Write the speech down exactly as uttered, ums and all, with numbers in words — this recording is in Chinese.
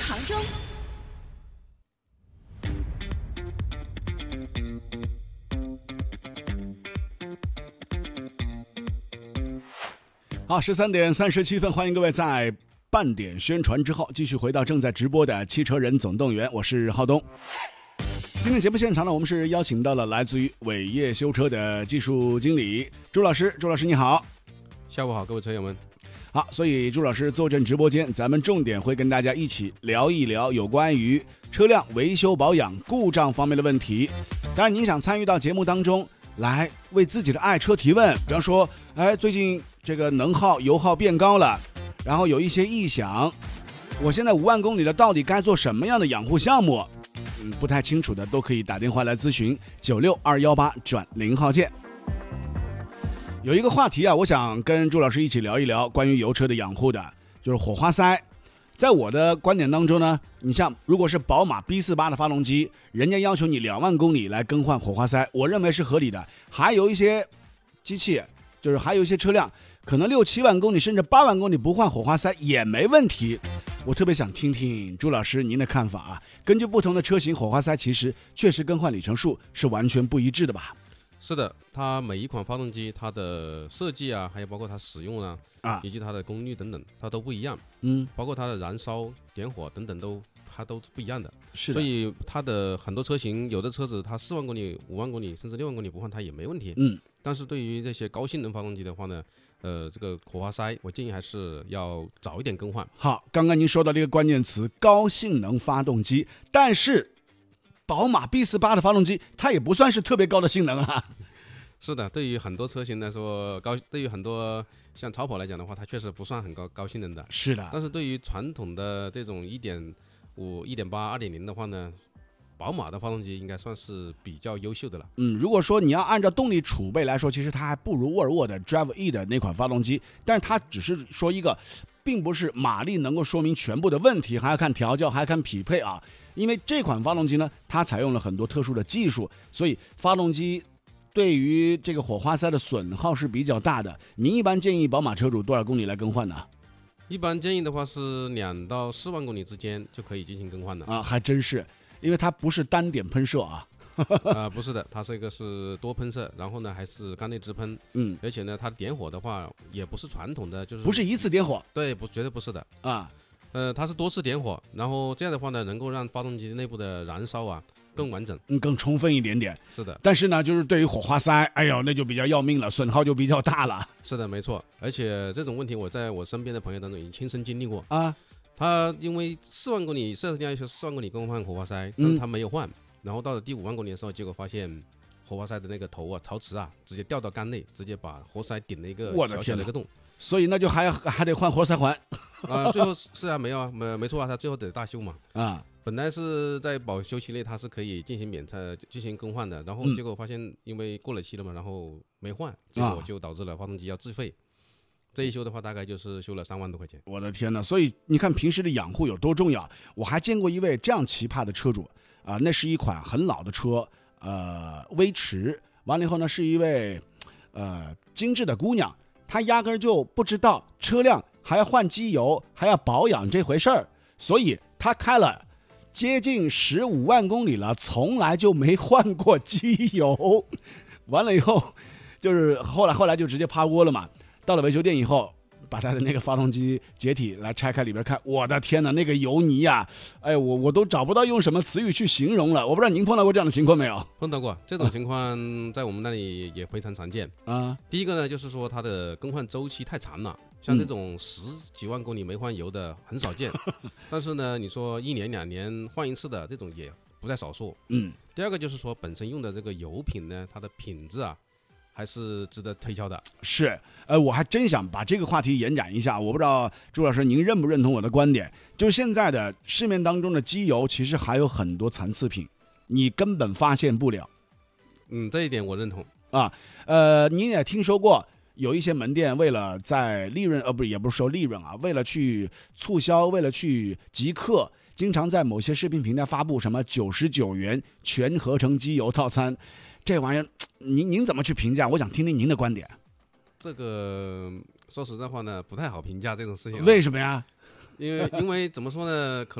杭州。 好，十三点三十七分，欢迎各位在半点宣传之后继续回到正在直播的汽车人总动员，我是浩东。今天节目现场呢，我们是邀请到了来自于伟业修车的技术经理朱老师。朱老师你好。 下午好，各位车友们。 好，所以朱老师坐镇直播间，咱们重点会跟大家一起聊一聊有关于车辆维修保养故障方面的问题。当然您想参与到节目当中来为自己的爱车提问，比方说哎，最近这个能耗油耗变高了，然后有一些异响，我现在五万公里了，到底该做什么样的养护项目？嗯，不太清楚的都可以打电话来咨询九六二幺八转零号键。有一个话题啊，我想跟朱老师一起聊一聊关于油车的养护的，就是火花塞。在我的观点当中呢，你像如果是宝马 B 四十八 的发动机，人家要求你两万公里来更换火花塞，我认为是合理的。还有一些机器，就是还有一些车辆，可能六七万公里甚至八万公里不换火花塞也没问题。我特别想听听朱老师您的看法啊。根据不同的车型，火花塞其实确实更换里程数是完全不一致的吧？ 是的，它每一款发动机它的设计啊，还有包括它使用啊， 啊， 以及它的功率等等，它都不一样。 嗯， 包括它的燃烧、点火等等都它都是不一样的。 是的。 所以它的很多车型，有的车子它四万公里、五万公里甚至六万公里不换它也没问题。 嗯， 但是对于这些高性能发动机的话呢，呃，这个火花塞我建议还是要早一点更换。 好，刚刚您说到这个关键词高性能发动机，但是宝马 B 四十八 的发动机它也不算是特别高的性能啊。 是的，对于很多车型来说，高对于很多像超跑来讲的话，它确实不算很高高性能的。 是的。 但是对于传统的这种一点五、一点八、二点零的话呢，宝马的发动机应该算是比较优秀的了。 嗯，如果说你要按照动力储备来说，其实它还不如沃尔沃的 Drive E 的那款发动机，但是它只是说一个，并不是马力能够说明全部的问题，还要看调教，还要看匹配啊。因为这款发动机呢，它采用了很多特殊的技术，所以发动机对于这个火花塞的损耗是比较大的。您一般建议宝马车主多少公里来更换呢？ 一般建议的话是两到四万公里之间就可以进行更换的啊，还真是，因为它不是单点喷射啊。 啊、呃，不是的，它是一个是多喷射，然后呢还是缸内直喷， 嗯， 而且呢它点火的话也不是传统的，就是不是一次点火， 对，不绝对不是的啊， 呃，它是多次点火，然后这样的话呢，能够让发动机内部的燃烧啊更完整， 嗯，更充分一点点。 是的， 但是呢，就是对于火花塞，哎呦，那就比较要命了，损耗就比较大了。 是的，没错。而且这种问题我在我身边的朋友当中已经亲身经历过啊。 他因为四万公里，四 S 店要求四万公里更换火花塞，但是他没有换，嗯、然后到了第五万公里的时候，结果发现火花塞的那个头啊，陶瓷啊，直接掉到缸内，直接把活塞顶了一个小小的一个洞。 所以那就还还得换活塞环。 啊、呃，最后是啊，没有啊，没没错啊，他最后得大修嘛。 啊。 本来是在保修期内，它是可以进行免测、进行更换的，然后结果发现因为过了期了嘛，然后没换，结果就导致了发动机要自费。啊、这一修的话，大概就是修了三万多块钱。 我的天哪！所以你看平时的养护有多重要。我还见过一位这样奇葩的车主啊、呃，那是一款很老的车，呃，威驰。完了以后呢，是一位呃精致的姑娘，她压根就不知道车辆还要换机油，还要保养这回事儿，所以她开了接近十五万公里了，从来就没换过机油。完了以后，就是后来后来就直接趴窝了嘛。到了维修店以后，把他的那个发动机解体来拆开里边看，我的天哪，那个油泥呀、啊，哎，我我都找不到用什么词语去形容了。我不知道您碰到过这样的情况没有？ 碰到过这种情况，在我们那里也非常常见啊。第一个呢，就是说它的更换周期太长了。像这种十几万公里没换油的很少见，嗯、但是呢，你说一年两年换一次的这种也不在少数。嗯。第二个就是说，本身用的这个油品呢，它的品质啊，还是值得推敲的。 是，呃，我还真想把这个话题延展一下。我不知道朱老师您认不认同我的观点，就是现在的市面当中的机油其实还有很多残次品，你根本发现不了。 嗯，这一点我认同啊。呃，你也听说过。有一些门店为了在利润，呃，不，也不是说利润啊，为了去促销，为了去集客，经常在某些视频平台发布什么九十九元全合成机油套餐，这玩意儿，您您怎么去评价？我想听听您的观点。 这个说实在话呢，不太好评价这种事情、啊。 为什么呀？ 因为因为怎么说呢？可